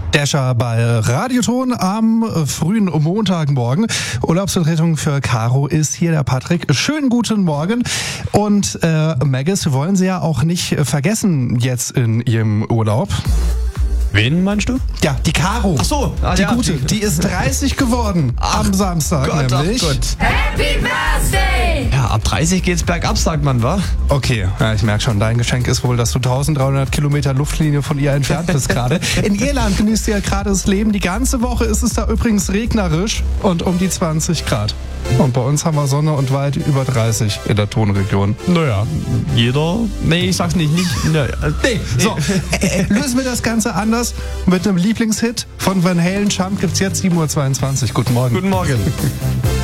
Dasher bei Radioton am frühen Montagmorgen. Urlaubsvertretung für Caro ist hier der Patrick. Schönen guten Morgen. Und Maggis, wir wollen Sie ja auch nicht vergessen jetzt in Ihrem Urlaub. Wen meinst du? Ja, die Caro. Ach so, die Gute. Die ist 30 geworden am Samstag Gott, nämlich. Ach Gott. Happy Birthday! Ja, ab 30 geht's bergab, sagt man, wa? Okay, ja, ich merke schon, dein Geschenk ist wohl, dass du 1300 Kilometer Luftlinie von ihr entfernt bist gerade. In Irland genießt sie ja gerade das Leben. Die ganze Woche ist es da übrigens regnerisch und um die 20 Grad. Und bei uns haben wir Sonne und weit über 30 in der Tonregion. Naja, jeder... Nee, ich sag's nicht. Nee, so, lösen wir das Ganze anders mit einem Lieblingshit von Van Halen. Jump gibt's jetzt 7:22 Uhr. Guten Morgen. Guten Morgen.